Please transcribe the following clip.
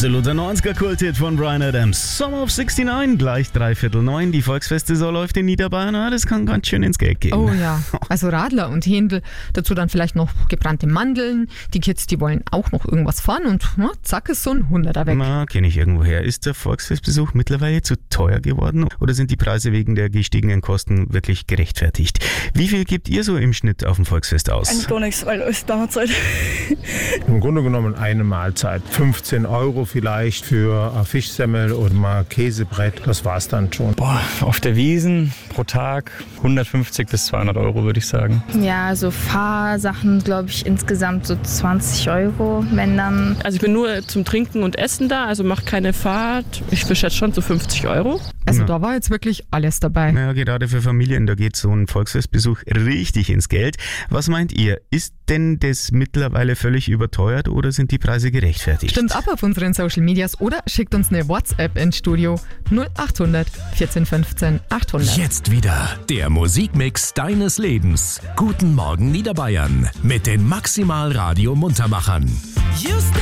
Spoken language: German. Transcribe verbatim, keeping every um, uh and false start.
Absoluter neunziger-Kult-Hit von Bryan Adams. Summer of neunundsiebzig, gleich dreiviertel neun. Die Volksfestsaison läuft in Niederbayern. Ja, das kann ganz schön ins Geld gehen. Oh ja, also Radler und Händel. Dazu dann vielleicht noch gebrannte Mandeln. Die Kids, die wollen auch noch irgendwas fahren und na, zack ist so ein Hunderter weg. Na, kenne ich irgendwoher. Ist der Volksfestbesuch mittlerweile zu teuer geworden oder sind die Preise wegen der gestiegenen Kosten wirklich gerechtfertigt? Wie viel gebt ihr so im Schnitt auf dem Volksfest aus? Eigentlich gar nichts, weil alles dauert Zeit. Im Grunde genommen eine Mahlzeit. fünfzehn Euro vielleicht für eine Fischsemmel oder mal Käsebrett. Das war's dann schon. Boah, auf der Wiesn pro Tag hundertfünfzig bis zweihundert Euro, würde ich sagen. Ja, so Fahrsachen, glaube ich, insgesamt so zwanzig Euro, wenn dann. Also ich bin nur zum Trinken und Essen da, also mache keine Fahrt. Ich schätze schon so fünfzig Euro. Also Ja. da war jetzt wirklich alles dabei. Naja, gerade für Familien, da geht so ein Volksfestbesuch richtig ins Geld. Was meint ihr? Ist denn das mittlerweile völlig überteuert oder sind die Preise gerechtfertigt? Stimmt ab auf unseren Social Medias oder schickt uns eine WhatsApp ins Studio null acht hundert vierzehn fünfzehn achthundert. Jetzt wieder der Musikmix deines Lebens. Guten Morgen Niederbayern mit den Maximal Radio Muntermachern.